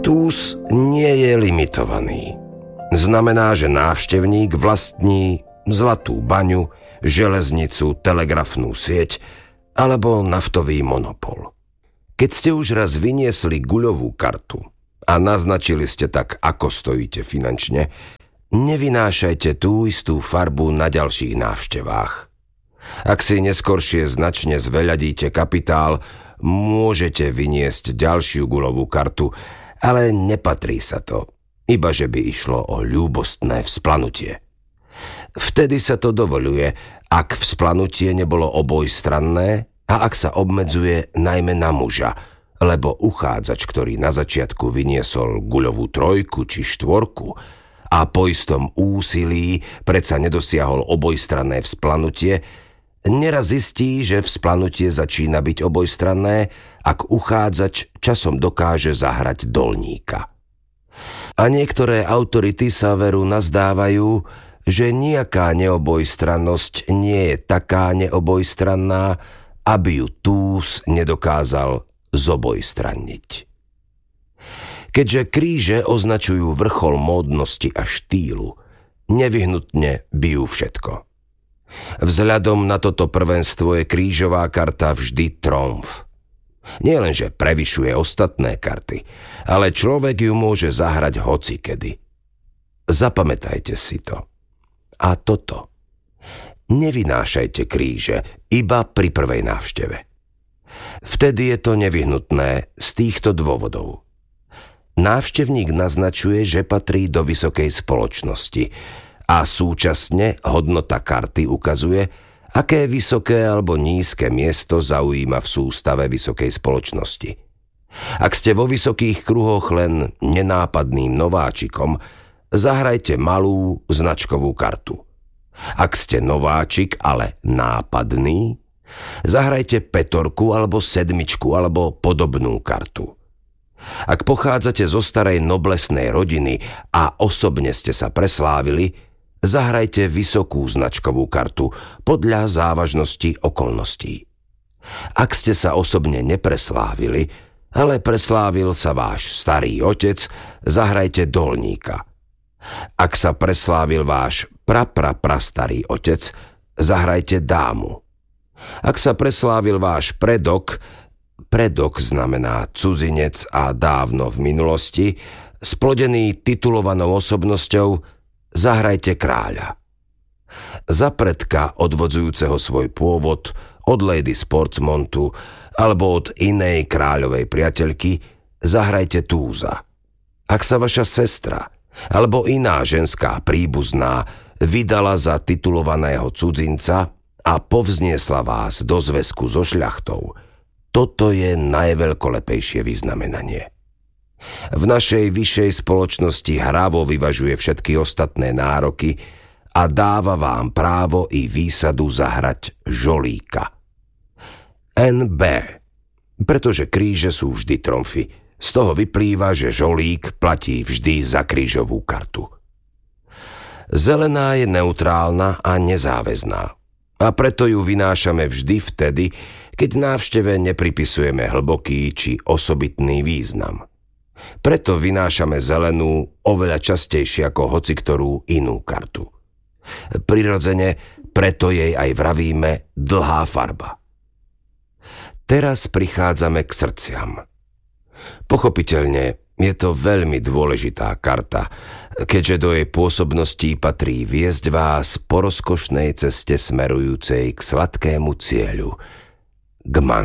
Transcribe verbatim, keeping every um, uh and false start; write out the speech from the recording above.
Tús nie je limitovaný. Znamená, že návštevník vlastní zlatú baňu, železnicu, telegrafnú sieť alebo naftový monopol. Keď ste už raz vyniesli guľovú kartu a naznačili ste tak, ako stojíte finančne, nevynášajte tú istú farbu na ďalších návštevách. Ak si neskoršie značne zveľadíte kapitál, môžete vyniesť ďalšiu guľovú kartu, ale nepatrí sa to, iba že by išlo o ľúbostné vzplanutie. Vtedy sa to dovoľuje, ak vzplanutie nebolo obojstranné a ak sa obmedzuje najmä na muža, lebo uchádzač, ktorý na začiatku vyniesol guľovú trojku či štvorku a po istom úsilí predsa nedosiahol obojstranné vzplanutie, neraz zistí, že vzplanutie začína byť obojstranné, ak uchádzač časom dokáže zahrať dolníka. A niektoré autority sa veru nazdávajú, že nejaká neobojstrannosť nie je taká neobojstranná, aby ju tús nedokázal zobojstranniť. Keďže kríže označujú vrchol módnosti a štýlu, nevyhnutne bijú všetko. Vzhľadom na toto prvenstvo je krížová karta vždy tromf. Nie len, že prevyšuje ostatné karty, ale človek ju môže zahrať hocikedy. Zapamätajte si to. A toto. Nevynášajte kríže iba pri prvej návšteve. Vtedy je to nevyhnutné z týchto dôvodov. Návštevník naznačuje, že patrí do vysokej spoločnosti a súčasne hodnota karty ukazuje, aké vysoké alebo nízke miesto zaujíma v sústave vysokej spoločnosti. Ak ste vo vysokých kruhoch len nenápadným nováčikom, zahrajte malú značkovú kartu. Ak ste nováčik, ale nápadný, zahrajte petorku alebo sedmičku alebo podobnú kartu. Ak pochádzate zo starej noblesnej rodiny a osobne ste sa preslávili, zahrajte vysokú značkovú kartu podľa závažnosti okolností. Ak ste sa osobne nepreslávili, ale preslávil sa váš starý otec, zahrajte dolníka. Ak sa preslávil váš pra-pra-prastarý otec, zahrajte dámu. Ak sa preslávil váš predok, predok znamená cudzinec a dávno v minulosti, splodený titulovanou osobnosťou, zahrajte kráľa. Za predka odvodzujúceho svoj pôvod od lady z Portsmouthu alebo od inej kráľovej priateľky, zahrajte túza. Ak sa vaša sestra alebo iná ženská príbuzná vydala za titulovaného cudzinca a povzniesla vás do zväzku so šľachtou, toto je najveľkolepejšie vyznamenanie. V našej vyššej spoločnosti hravo vyvažuje všetky ostatné nároky a dáva vám právo i výsadu zahrať žolíka. en bé. Pretože kríže sú vždy tromfy. Z toho vyplýva, že žolík platí vždy za krížovú kartu. Zelená je neutrálna a nezáväzná. A preto ju vynášame vždy vtedy, keď návšteve nepripisujeme hlboký či osobitný význam. Preto vynášame zelenú oveľa častejšie ako hociktorú inú kartu. Prirodzene, preto jej aj vravíme dlhá farba. Teraz prichádzame k srdciam. Pochopiteľne je to veľmi dôležitá karta, keďže do jej pôsobností patrí viesť vás po rozkošnej ceste smerujúcej k sladkému cieľu, k manželstvu.